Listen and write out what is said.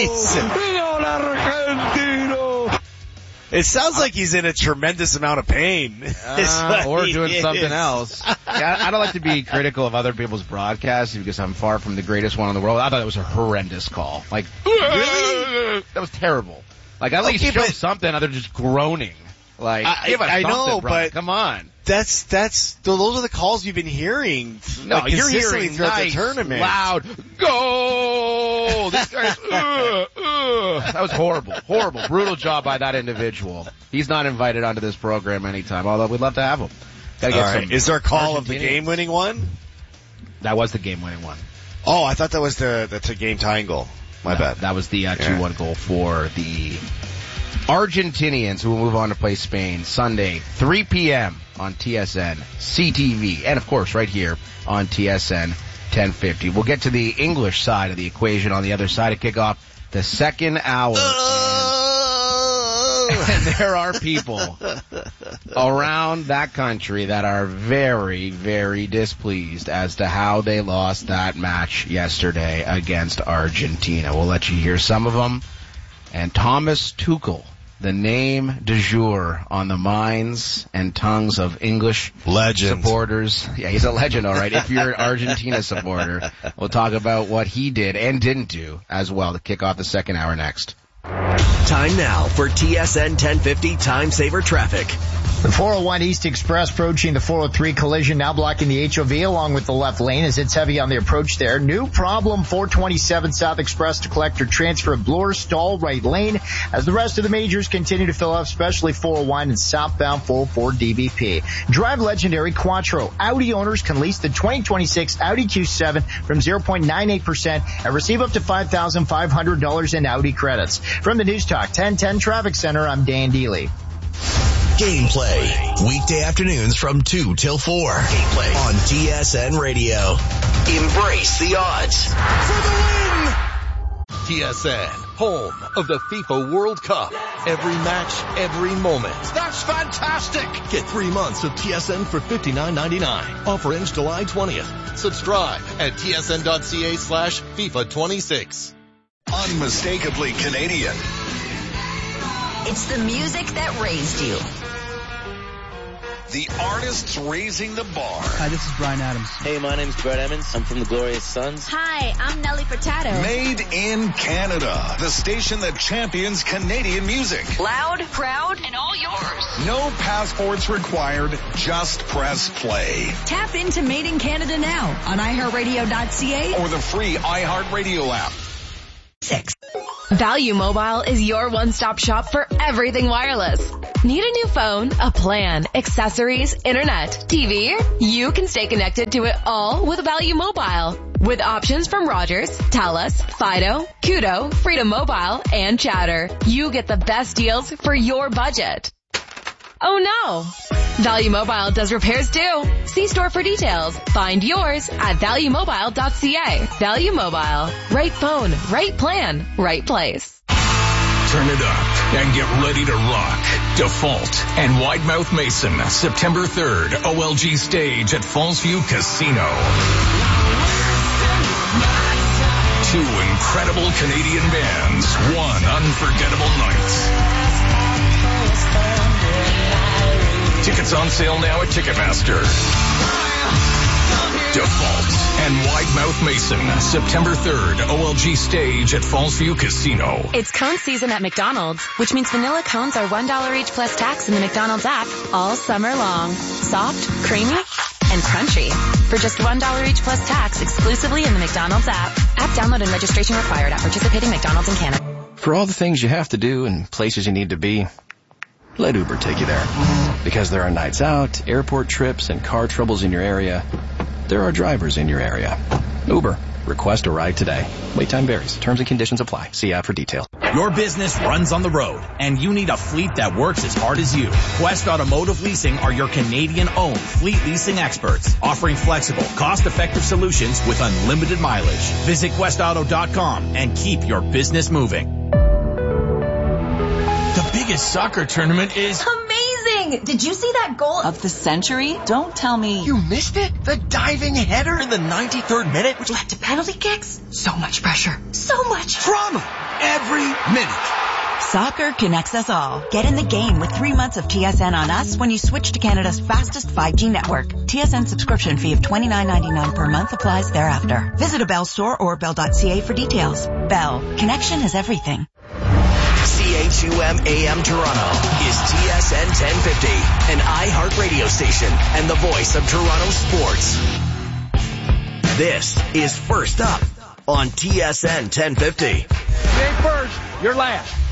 It sounds like he's in a tremendous amount of pain. Or doing something else. I don't like to be critical of other people's broadcasts because I'm far from the greatest one in the world. I thought it was a horrendous call. Like, really? That was terrible. Like, at least show something other than just groaning. Like, give us something, know, bro. but Come on. Those are the calls you've been hearing. No, like, you're hearing throughout nice, the tournament. loud, go! This guy's, That was horrible. Horrible. Brutal job by that individual. He's not invited onto this program anytime, although we'd love to have him. Gotta get some. Is there a call of the game-winning one? That was the game-winning one. Oh, I thought that was the game-tying goal. My bad. That was the 2-1 goal for the Argentinians, who will move on to play Spain Sunday, 3 p.m. on TSN, CTV, and of course right here on TSN 1050. We'll get to the English side of the equation on the other side to kick off the second hour. And there are people around that country that are very, very displeased as to how they lost that match yesterday against Argentina. We'll let you hear some of them. And Thomas Tuchel, the name du jour on the minds and tongues of English supporters. Yeah, he's a legend, all right. If you're an Argentina supporter, we'll talk about what he did and didn't do as well to kick off the second hour next. Time now for TSN 1050 Time Saver Traffic. The 401 East Express approaching the 403 collision, now blocking the HOV along with the left lane as it's heavy on the approach there. New problem, 427 South Express to collector transfer of Bloor, stall right lane as the rest of the majors continue to fill up, especially 401 and southbound 404 DVP. Drive legendary Quattro. Audi owners can lease the 2026 Audi Q7 from 0.98% and receive up to $5,500 in Audi credits. From the News Talk 1010 Traffic Center, I'm Dan Dealey. Gameplay, weekday afternoons from 2 till 4. Gameplay on TSN Radio. Embrace the odds for the win. TSN, home of the FIFA World Cup. Every match, every moment. That's fantastic. Get 3 months of TSN for $59.99. Offer ends July 20th. Subscribe at tsn.ca/FIFA26. Unmistakably Canadian. It's the music that raised you. The artists raising the bar. Hi, this is Bryan Adams. Hey, my name's Brett Emmons. I'm from the Glorious Sons. Hi, I'm Nelly Furtado. Made in Canada. The station that champions Canadian music. Loud, proud, and all yours. No passports required. Just press play. Tap into Made in Canada now on iHeartRadio.ca or the free iHeartRadio app. 6. Value Mobile is your one-stop shop for everything wireless. Need a new phone, a plan, accessories, internet, TV? You can stay connected to it all with Value Mobile. With options from Rogers, Telus, Fido, Koodo, Freedom Mobile, and Chatter, you get the best deals for your budget. Oh no! Value Mobile does repairs too. See store for details. Find yours at valuemobile.ca. Value Mobile. Right phone, right plan, right place. Turn it up and get ready to rock. Default and Widemouth Mason, September 3rd, OLG stage at Fallsview Casino. 2 incredible Canadian bands, 1 unforgettable night. Tickets on sale now at Ticketmaster. Default and Widemouth Mason, September 3rd, OLG stage at Fallsview Casino. It's cone season at McDonald's, which means vanilla cones are $1 each plus tax in the McDonald's app all summer long. Soft, creamy, and crunchy. For just $1 each plus tax exclusively in the McDonald's app. App download and registration required at participating McDonald's in Canada. For all the things you have to do and places you need to be, let Uber take you there. Because there are nights out, airport trips, and car troubles in your area. There are drivers in your area. Uber. Request a ride today. Wait time varies. Terms and conditions apply. See app for details. Your business runs on the road, and you need a fleet that works as hard as you. Quest Automotive Leasing are your Canadian-owned fleet leasing experts, offering flexible, cost-effective solutions with unlimited mileage. Visit questauto.com and keep your business moving. The biggest soccer tournament is amazing! Did you see that goal of the century? Don't tell me you missed it? The diving header in the 93rd minute, which led to penalty kicks? So much pressure. So much drama. every minute. Soccer connects us all. Get in the game with 3 months of TSN on us when you switch to Canada's fastest 5G network. TSN subscription fee of $29.99 per month applies thereafter. Visit a Bell store or bell.ca for details. Bell. Connection is everything. CHUM AM Toronto is TSN 1050, an iHeart radio station and the voice of Toronto sports. This is First Up on TSN 1050. You ain't first, you're last.